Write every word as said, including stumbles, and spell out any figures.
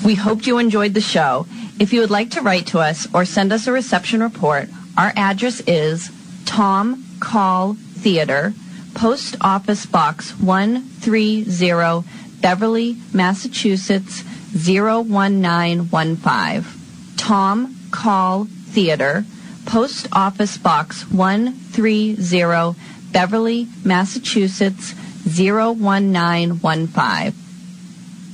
We hoped you enjoyed the show. If you would like to write to us or send us a reception report, our address is Tom Call Theater, Post Office Box one three zero, Beverly, Massachusetts zero one nine one five. Tom Call Theater, Post Office Box one three zero, Beverly, Massachusetts zero one nine one five.